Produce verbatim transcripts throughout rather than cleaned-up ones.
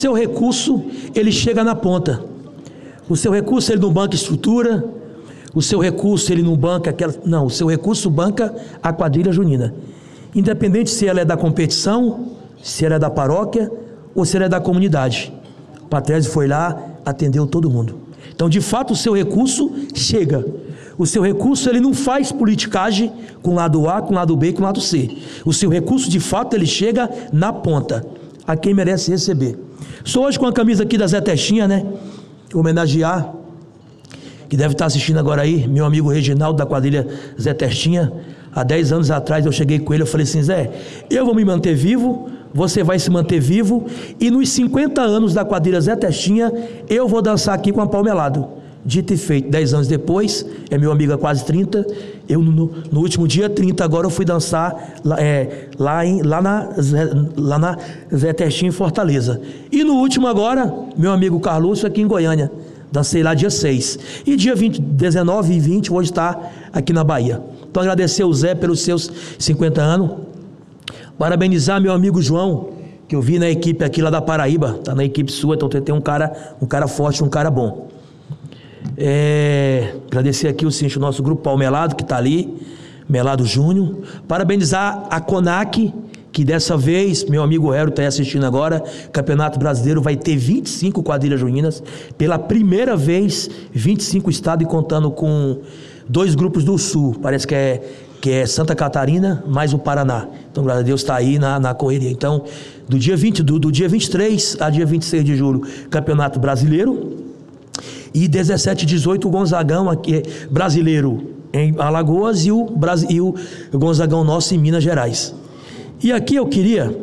seu recurso, ele chega na ponta. O seu recurso, ele não banca estrutura, o seu recurso, ele não banca aquela... Não, o seu recurso banca a quadrilha junina. Independente se ela é da competição, se ela é da paróquia ou se ela é da comunidade. O Patrésio foi lá, atendeu todo mundo. Então, de fato, o seu recurso chega. O seu recurso, ele não faz politicagem com o lado A, com o lado B e com o lado C. O seu recurso, de fato, ele chega na ponta, a quem merece receber. Estou hoje com a camisa aqui da Zé Testinha, né? Homenagear, que deve estar assistindo agora aí, meu amigo Reginaldo da quadrilha Zé Testinha. Há dez anos atrás eu cheguei com ele, eu falei assim: Zé, eu vou me manter vivo, você vai se manter vivo, e nos cinquenta anos da quadrilha Zé Testinha, eu vou dançar aqui com a Palmelado. Dito e feito, dez anos depois, é meu amigo há quase trinta, eu no, no último dia trinta agora eu fui dançar lá, é, lá, em, lá, na, lá na Zé Testinha em Fortaleza. E no último agora, meu amigo Carlos aqui em Goiânia, dancei lá dia seis. E dia vinte, dezenove e vinte, hoje está aqui na Bahia. Então agradecer ao Zé pelos seus cinquenta anos, parabenizar meu amigo João, que eu vi na equipe aqui lá da Paraíba, está na equipe sua, então tem um cara, um cara forte, um cara bom. É, agradecer aqui o seguinte, o nosso grupo Palmelado que está ali, Melado Júnior. Parabenizar a CONAC, que dessa vez, meu amigo Hero está aí assistindo agora, Campeonato Brasileiro vai ter vinte e cinco quadrilhas juninas, pela primeira vez, vinte e cinco estados, e contando com dois grupos do Sul, parece que é, que é Santa Catarina, mais o Paraná. Então, graças a Deus, está aí na, na correria. Então, do dia, vinte, do, do dia vinte e três a dia vinte e seis de julho, Campeonato Brasileiro. E dezessete e dezoito, o Gonzagão aqui, brasileiro em Alagoas, e o, e o Gonzagão nosso em Minas Gerais. E aqui eu queria,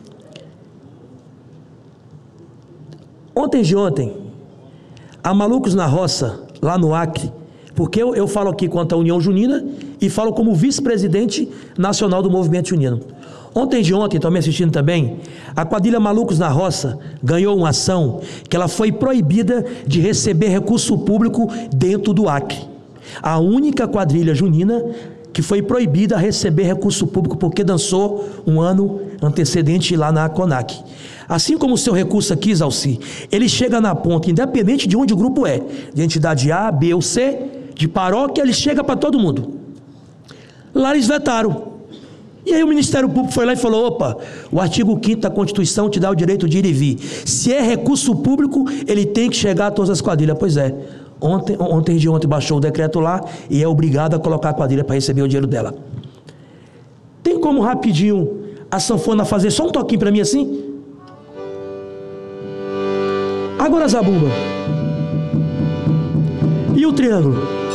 ontem de ontem, a Malucos na Roça, lá no Acre, porque eu, eu falo aqui quanto à União Junina e falo como vice-presidente nacional do Movimento Junino. Ontem de ontem, estão me assistindo também, a quadrilha Malucos na Roça ganhou uma ação que ela foi proibida de receber recurso público dentro do Acre. A única quadrilha junina que foi proibida a receber recurso público porque dançou um ano antecedente lá na CONAC. Assim como o seu recurso aqui, Zalci, ele chega na ponta, independente de onde o grupo é, de entidade A, B ou C, de paróquia, ele chega para todo mundo. Lá eles vetaram. E aí o Ministério Público foi lá e falou: opa, o artigo quinto da Constituição te dá o direito de ir e vir. Se é recurso público, ele tem que chegar a todas as quadrilhas. Pois é, ontem, ontem de ontem baixou o decreto lá e é obrigado a colocar a quadrilha para receber o dinheiro dela. Tem como rapidinho a sanfona fazer só um toquinho para mim assim? Agora a zabumba. E o triângulo?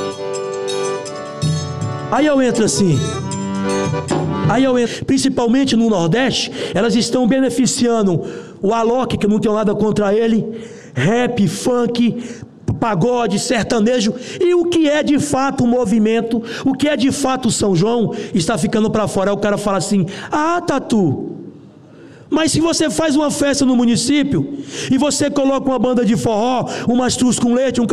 Aí eu entro assim. Aí eu entro, principalmente no Nordeste, elas estão beneficiando o Alok, que eu não tenho nada contra ele, rap, funk, pagode, sertanejo, e o que é de fato o movimento, o que é de fato o São João, está ficando para fora. Aí o cara fala assim: ah, Tatu, mas se você faz uma festa no município, e você coloca uma banda de forró, uma mastruz com leite, um